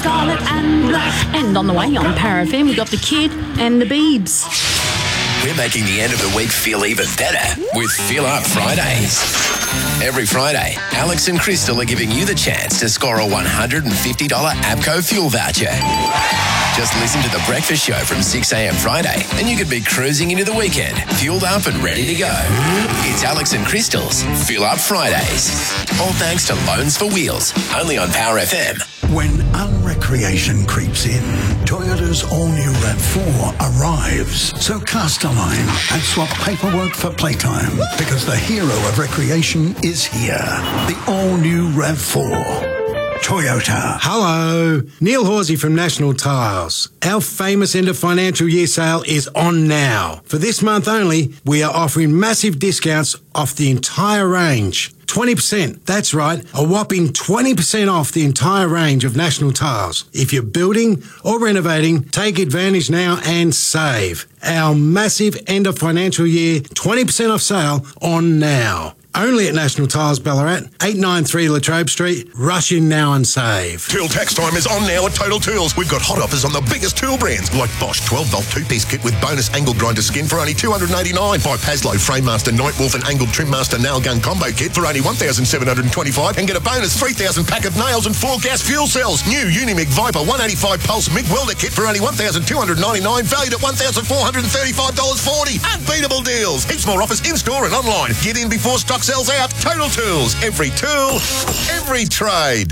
scarlet and black. And on the way on Power FM, we got the Kid and the Biebs. We're making the end of the week feel even better with Fill Up Fridays. Every Friday, Alex and Crystal are giving you the chance to score a $150 APCO fuel voucher. Just listen to The Breakfast Show from 6 a.m. Friday and you could be cruising into the weekend, fueled up and ready to go. It's Alex and Crystal's Fill Up Fridays. All thanks to Loans for Wheels, only on Power FM. When unrecreation creeps in, Toyota's all-new RAV4 arrives. So cast a line and swap paperwork for playtime, because the hero of recreation is here. The all-new RAV4. Toyota. Hello, Neil Horsey from National Tiles. Our famous end of financial year sale is on now. For this month only, we are offering massive discounts off the entire range. 20%, that's right, a whopping 20% off the entire range of National Tiles. If you're building or renovating, take advantage now and save. Our massive end of financial year 20% off sale on now. Only at National Tiles Ballarat, 893 Latrobe Street. Rush in now and save. Tool tax time is on now at Total Tools. We've got hot offers on the biggest tool brands like Bosch 12-volt two-piece kit with bonus angle grinder skin for only $289. Buy Paslow Framemaster Nightwolf and Angled Trimmaster Nail Gun Combo Kit for only $1,725 and get a bonus 3,000 pack of nails and 4 gas fuel cells. New Unimig Viper 185 Pulse MIG Welder Kit for only $1,299, valued at $1,435.40. Unbeatable deals. Heaps more offers in-store and online. Get in before stock sells out. Total Tools. Every tool, every trade.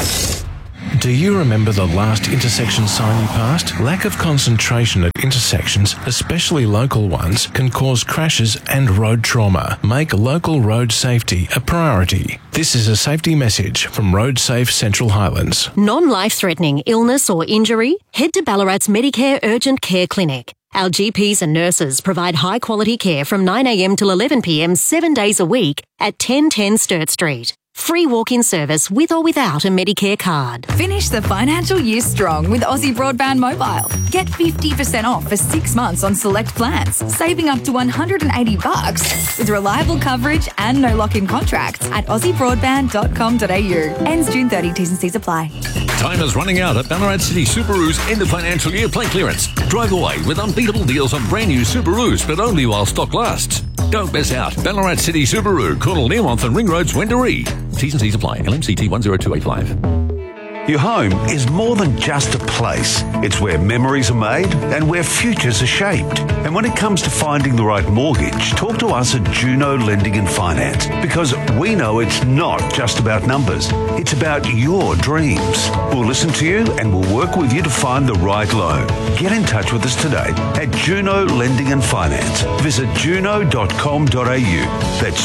Do you remember the last intersection sign you passed? Lack of concentration at intersections, especially local ones, can cause crashes and road trauma. Make local road safety a priority. This is a safety message from Road Safe Central Highlands. Non-life-threatening illness or injury? Head to Ballarat's Medicare Urgent Care Clinic. Our GPs and nurses provide high-quality care from 9 a.m. till 11 p.m. 7 days a week at 1010 Sturt Street. Free walk-in service with or without a Medicare card. Finish the financial year strong with Aussie Broadband Mobile. Get 50% off for 6 months on select plans, saving up to $180 with reliable coverage and no lock-in contracts at aussiebroadband.com.au. Ends June 30. T's and C's apply. Time is running out at Ballarat City Subaru's end of financial year plate clearance. Drive away with unbeatable deals on brand new Subarus, but only while stock lasts. Don't miss out. Ballarat City Subaru, Cornwall, Nearmouth and Ring Roads, Wendouree. T's and C's apply. LMCT 10285. Your home is more than just a place. It's where memories are made and where futures are shaped. And when it comes to finding the right mortgage, talk to us at Juno Lending and Finance, because we know it's not just about numbers. It's about your dreams. We'll listen to you and we'll work with you to find the right loan. Get in touch with us today at Juno Lending and Finance. Visit juno.com.au. That's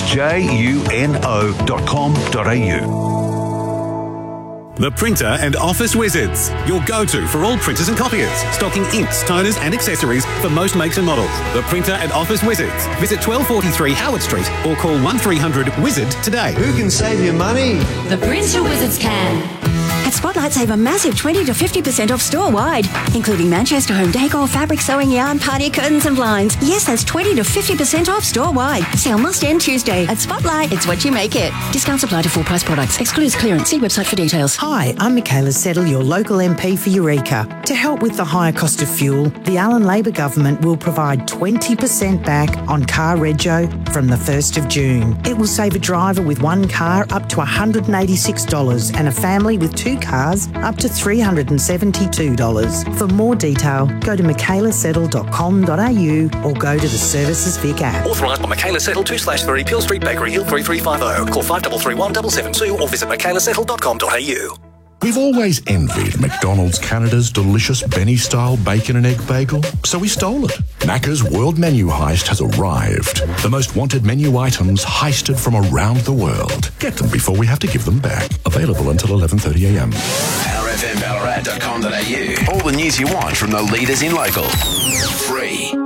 juno.com.au. The Printer and Office Wizards, your go-to for all printers and copiers, stocking inks, toners and accessories for most makes and models. The Printer and Office Wizards. Visit 1243 Howard Street or call 1300-WIZARD today. Who can save you money? The Printer Wizards can. At Spotlight, save a massive 20 to 50% off store-wide, including Manchester home decor, fabric, sewing, yarn, party curtains and blinds. Yes, that's 20 to 50% off store-wide. Sale must end Tuesday. At Spotlight, it's what you make it. Discounts apply to full-price products. Excludes clearance. See website for details. Hi, I'm Michaela Settle, your local MP for Eureka. To help with the higher cost of fuel, the Allen Labor Government will provide 20% back on car rego from the 1st of June. It will save a driver with one car up to $186 and a family with 2 cars up to $372. For more detail, go to michaelasettle.com.au or go to the Services Vic app. Authorised by Michaela Settle 2/3 Peel Street Bakery Hill 3350. Call 5331 772 or visit michaelasettle.com.au. We've always envied McDonald's Canada's delicious Benny-style bacon and egg bagel, so we stole it. Macca's World Menu Heist has arrived. The most wanted menu items heisted from around the world. Get them before we have to give them back. Available until 11:30 a.m. PowerFMBallarat.com.au. All the news you want from the leaders in local. Free.